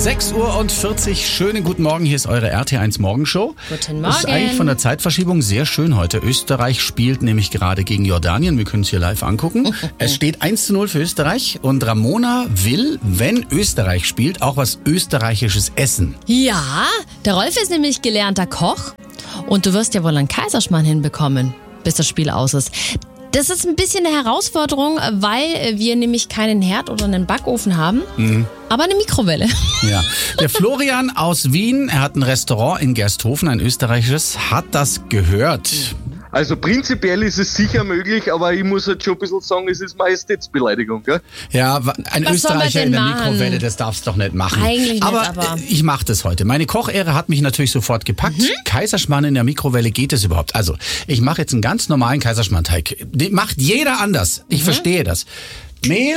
6:40 Uhr, schönen guten Morgen, hier ist eure RT1 Morgenshow. Guten Morgen. Das ist eigentlich von der Zeitverschiebung sehr schön heute. Österreich spielt nämlich gerade gegen Jordanien, wir können es hier live angucken. Es steht 1:0 für Österreich und Ramona will, wenn Österreich spielt, auch was Österreichisches essen. Ja, der Rolf ist nämlich gelernter Koch und du wirst ja wohl einen Kaiserschmarrn hinbekommen, bis das Spiel aus ist. Das ist ein bisschen eine Herausforderung, weil wir nämlich keinen Herd oder einen Backofen haben, aber eine Mikrowelle. Ja. Der Florian aus Wien, er hat ein Restaurant in Gersthofen, ein österreichisches, hat das gehört. Also prinzipiell ist es sicher möglich, aber ich muss halt schon ein bisschen sagen, es ist Majestätsbeleidigung, gell? Ja, ein Was soll man Österreicher denn in der machen? Mikrowelle, das darfst du doch nicht machen. Eigentlich nicht, aber ich mache das heute. Meine Kochehre hat mich natürlich sofort gepackt. Kaiserschmarrn in der Mikrowelle, geht es überhaupt? Also, ich mache jetzt einen ganz normalen Kaiserschmarrnteig. Den macht jeder anders. Ich verstehe das. Mehl,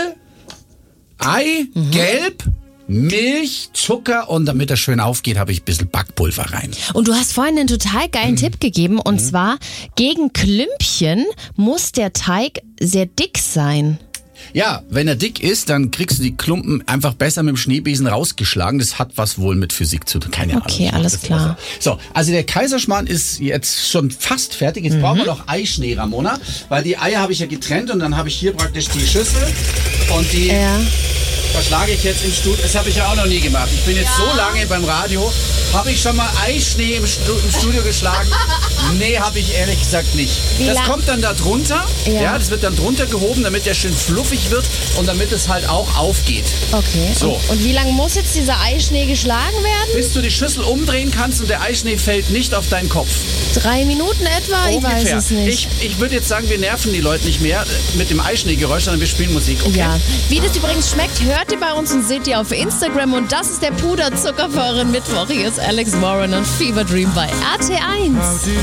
Ei, Gelb, Milch, Zucker und damit er schön aufgeht, habe ich ein bisschen Backpulver rein. Und du hast vorhin einen total geilen Tipp gegeben und zwar, gegen Klümpchen muss der Teig sehr dick sein. Ja, wenn er dick ist, dann kriegst du die Klumpen einfach besser mit dem Schneebesen rausgeschlagen. Das hat was wohl mit Physik zu tun. Keine Ahnung. Okay, alles klar. So, also der Kaiserschmarrn ist jetzt schon fast fertig. Jetzt brauchen wir noch Eischnee, Ramona. Weil die Eier habe ich ja getrennt und dann habe ich hier praktisch die Schüssel und die verschlage ich jetzt im Studio. Das habe ich ja auch noch nie gemacht. Ich bin jetzt so lange beim Radio. Habe ich schon mal Eischnee im Studio geschlagen? Nee, habe ich ehrlich gesagt nicht. Das kommt dann da drunter. Ja, das wird dann drunter gehoben, damit der schön fluffig wird und damit es halt auch aufgeht. Okay. So. Und wie lange muss jetzt dieser Eischnee geschlagen werden? Bis du die Schüssel umdrehen kannst und der Eischnee fällt nicht auf deinen Kopf. 3 Minuten etwa? Ich weiß es nicht. Ich würde jetzt sagen, wir nerven die Leute nicht mehr mit dem Eischneegeräusch, sondern wir spielen Musik. Okay? Ja. Wie das übrigens schmeckt, hört ihr bei uns und seht ihr auf Instagram. Und das ist der Puderzucker für euren Mittwoch. Hier ist Alex Warren und Fever Dream bei RT1.